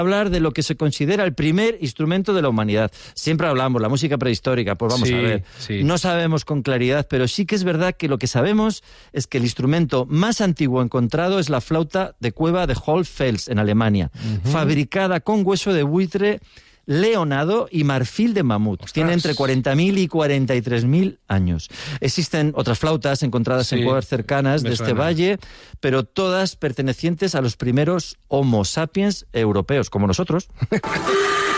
hablar de lo que se considera el primer instrumento de la humanidad. Siempre hablamos, la música prehistórica, pues vamos a ver. Sí. No sabemos con claridad, pero sí que es verdad que lo que sabemos es que el instrumento más antiguo encontrado es la flauta de cueva de Hohlfels, en Alemania, fabricada con hueso de buitre leonado y marfil de mamut. ¡Ostras! Tiene entre 40.000 y 43.000 años. Existen otras flautas encontradas en cuevas cercanas de este valle, pero todas pertenecientes a los primeros Homo sapiens europeos, como nosotros.